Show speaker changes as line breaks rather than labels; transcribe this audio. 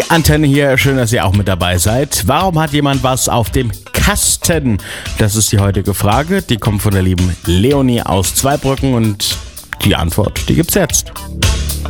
Die Antenne hier, schön, dass ihr auch mit dabei seid. Warum hat jemand was auf dem Kasten? Das ist die heutige Frage. Die kommt von der lieben Leonie aus Zweibrücken und die Antwort, die gibt's jetzt.